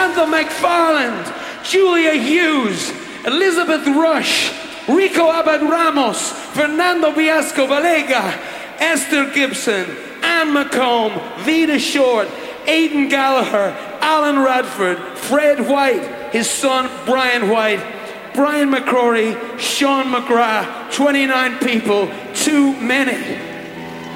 Samantha McFarland, Julia Hughes, Elizabeth Rush, Rico Abad Ramos, Fernando Viasco Valega, Esther Gibson, Anne McComb, Vida Short, Aidan Gallagher, Alan Radford, Fred White, his son Brian White, Brian McCrory, Sean McGrath, 29 people, too many.